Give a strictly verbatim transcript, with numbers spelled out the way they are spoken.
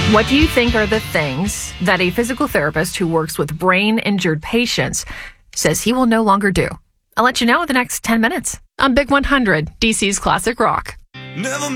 What do you think are the things that a physical therapist who works with brain-injured patients says he will no longer do? I'll let you know in the next ten minutes on Big one hundred, D C's Classic Rock. Never